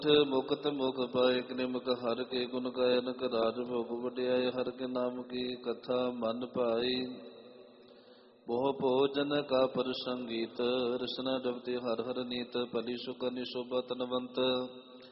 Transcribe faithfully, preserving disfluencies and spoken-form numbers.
ਮੁਕਤ ਮੁਖ ਪਾਏ ਨਿਮਕ ਹਰ ਕੇ ਗੁਣ ਗਾਇਨਕ ਰਾਜ ਭੋਗ ਵਡਿਆਏ ਹਰ ਕੇ ਨਾਮ ਕੀ ਕਥਾ ਮਨ ਭਾਈ ਬਹੁ ਭੋਜਨ ਕਾ ਪ੍ਰਸੰਗੀਤ ਰਸਨਾ ਜਪਤੇ ਹਰ ਹਰ ਨੀਤ ਭਲੀ ਸੁਖ ਨਿਸ਼ੋਭਾ ਤਨਵੰਤ